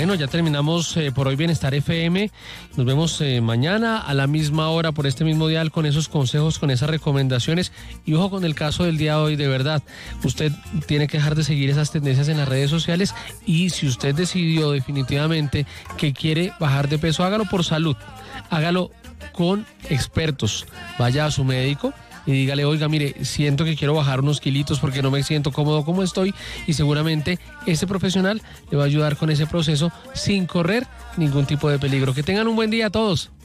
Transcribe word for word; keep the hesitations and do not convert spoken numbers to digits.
Bueno, ya terminamos eh, por hoy Bienestar F M. Nos vemos eh, mañana a la misma hora por este mismo dial con esos consejos, con esas recomendaciones. Y ojo con el caso del día de hoy, de verdad. Usted tiene que dejar de seguir esas tendencias en las redes sociales y si usted decidió definitivamente que quiere bajar de peso, hágalo por salud. Hágalo con expertos. Vaya a su médico y dígale, oiga, mire, siento que quiero bajar unos kilitos porque no me siento cómodo como estoy, y seguramente ese profesional le va a ayudar con ese proceso sin correr ningún tipo de peligro. Que tengan un buen día a todos.